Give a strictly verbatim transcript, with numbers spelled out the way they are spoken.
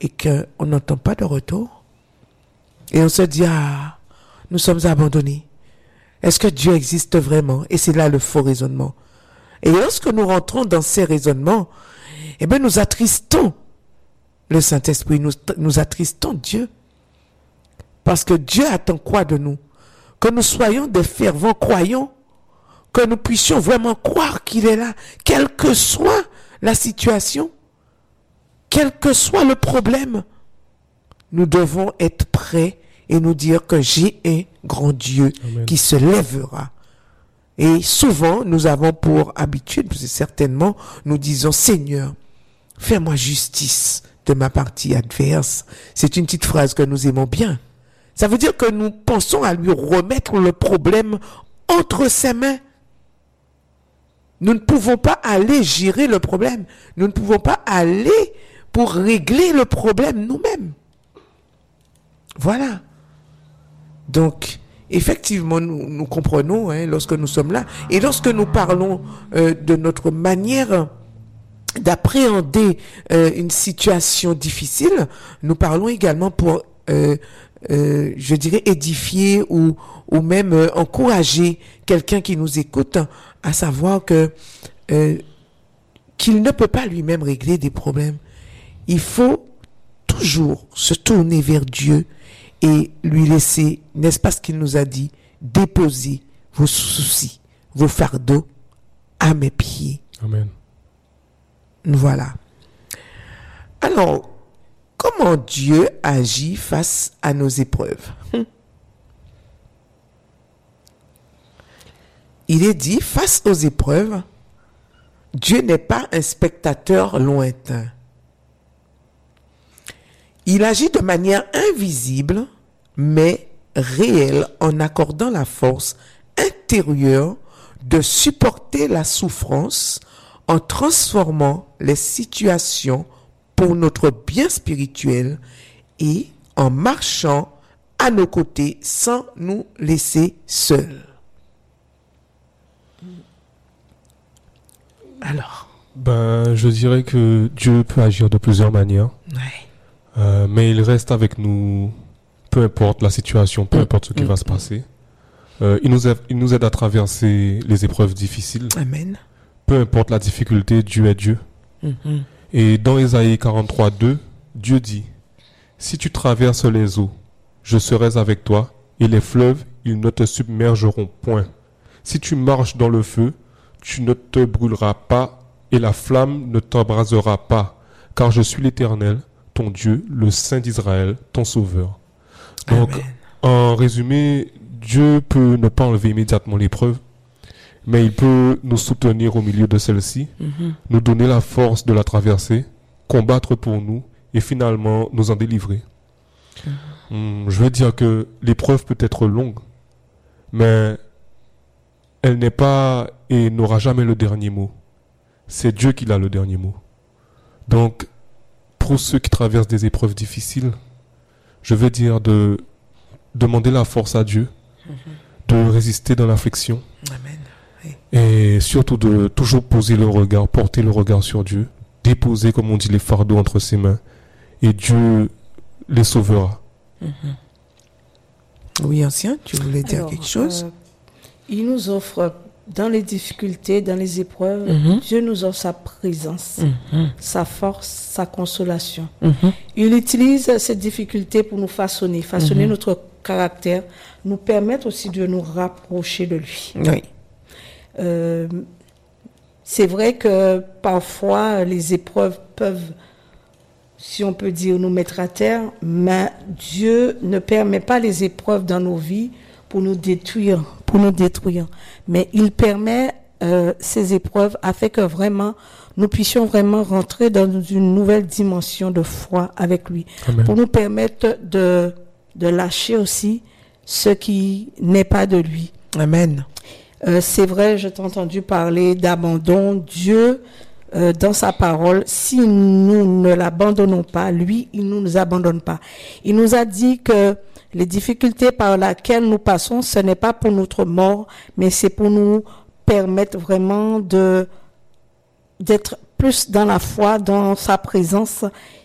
et qu'on n'entend pas de retour. Et on se dit, ah, nous sommes abandonnés. Est-ce que Dieu existe vraiment? Et c'est là le faux raisonnement. Et lorsque nous rentrons dans ces raisonnements, eh bien, nous attristons le Saint-Esprit, nous, nous attristons Dieu. Parce que Dieu attend quoi de nous? Que nous soyons des fervents croyants, que nous puissions vraiment croire qu'il est là, quelle que soit la situation, quel que soit le problème. Nous devons être prêts et nous dire que j'ai un grand Dieu Amen. Qui se lèvera. Et souvent, nous avons pour habitude, certainement, nous disons, Seigneur, fais-moi justice de ma partie adverse. C'est une petite phrase que nous aimons bien. Ça veut dire que nous pensons à lui remettre le problème entre ses mains. Nous ne pouvons pas aller gérer le problème. Nous ne pouvons pas aller pour régler le problème nous-mêmes. Voilà. Donc, effectivement, nous, nous comprenons hein, lorsque nous sommes là. Et lorsque nous parlons euh, de notre manière d'appréhender euh, une situation difficile, nous parlons également pour, euh, euh, je dirais, édifier ou, ou même euh, encourager quelqu'un qui nous écoute, à savoir que euh, qu'il ne peut pas lui-même régler des problèmes. Il faut toujours se tourner vers Dieu et lui laisser, n'est-ce pas ce qu'il nous a dit, déposer vos soucis, vos fardeaux à mes pieds. Amen. Voilà. Alors, comment Dieu agit face à nos épreuves? Il est dit, face aux épreuves, Dieu n'est pas un spectateur lointain. Il agit de manière invisible, mais réelle, en accordant la force intérieure de supporter la souffrance, en transformant les situations pour notre bien spirituel et en marchant à nos côtés sans nous laisser seuls. Alors, ben, je dirais que Dieu peut agir de plusieurs manières. Ouais. Euh, mais il reste avec nous, peu importe la situation, peu mmh. importe ce qui mmh. va se passer. Euh, il, nous aide, il nous aide à traverser les épreuves difficiles. Amen. Peu importe la difficulté, Dieu est Dieu. Mmh. Et dans Ésaïe quarante-trois, deux, Dieu dit, « Si tu traverses les eaux, je serai avec toi, et les fleuves, ils ne te submergeront point. Si tu marches dans le feu, tu ne te brûleras pas, et la flamme ne t'embrasera pas, car je suis l'Éternel, ton Dieu, le Saint d'Israël, ton Sauveur. » Donc, Amen. En résumé, Dieu peut ne pas enlever immédiatement l'épreuve, mais il peut nous soutenir au milieu de celle-ci, mm-hmm. nous donner la force de la traverser, combattre pour nous et finalement nous en délivrer. Mm-hmm. Hum, je veux dire que l'épreuve peut être longue, mais elle n'est pas et n'aura jamais le dernier mot. C'est Dieu qui a le dernier mot. Donc, pour ceux qui traversent des épreuves difficiles, je veux dire de demander la force à Dieu, mm-hmm. de résister dans l'affliction. Amen. Oui. Et surtout de toujours poser le regard, porter le regard sur Dieu, déposer, comme on dit, les fardeaux entre ses mains, et Dieu les sauvera. Mm-hmm. Oui, ancien, tu voulais dire Alors, quelque chose? euh, Il nous offre, dans les difficultés, dans les épreuves, mm-hmm. Dieu nous offre sa présence, mm-hmm. sa force, sa consolation. Mm-hmm. Il utilise ces difficultés pour nous façonner, façonner mm-hmm. notre caractère, nous permettre aussi de nous rapprocher de lui. Oui. Euh, c'est vrai que parfois les épreuves peuvent, si on peut dire, nous mettre à terre, mais Dieu ne permet pas les épreuves dans nos vies pour nous détruire, pour nous détruire. Mais il permet euh, ces épreuves afin que vraiment nous puissions vraiment rentrer dans une nouvelle dimension de foi avec lui. Amen. Pour nous permettre de, de lâcher aussi ce qui n'est pas de lui. Amen. Euh, c'est vrai, je t'ai entendu parler d'abandon. Dieu, euh, dans sa parole, si nous ne l'abandonnons pas, lui, il ne nous abandonne pas. Il nous a dit que les difficultés par lesquelles nous passons, ce n'est pas pour notre mort, mais c'est pour nous permettre vraiment de, d'être plus dans la foi, dans sa présence